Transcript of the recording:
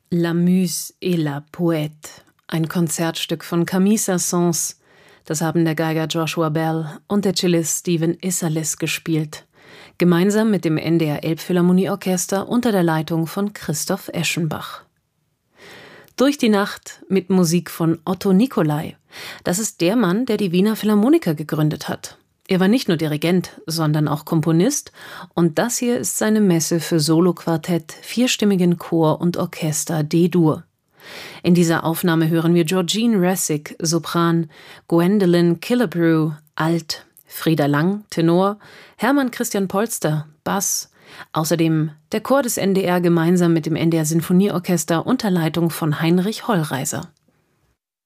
La Muse et la Poète, ein Konzertstück von Camille Saint-Saëns. Das haben der Geiger Joshua Bell und der Cellist Stephen Isserlis gespielt, gemeinsam mit dem NDR Elbphilharmonieorchester unter der Leitung von Christoph Eschenbach. Durch die Nacht mit Musik von Otto Nicolai. Das ist der Mann, der die Wiener Philharmoniker gegründet hat. Er war nicht nur Dirigent, sondern auch Komponist, und das hier ist seine Messe für Soloquartett, vierstimmigen Chor und Orchester D-Dur. In dieser Aufnahme hören wir Georgine Ressig, Sopran, Gwendolyn Killebrew, Alt, Frieda Lang, Tenor, Hermann Christian Polster, Bass, außerdem der Chor des NDR gemeinsam mit dem NDR Sinfonieorchester unter Leitung von Heinrich Hollreiser.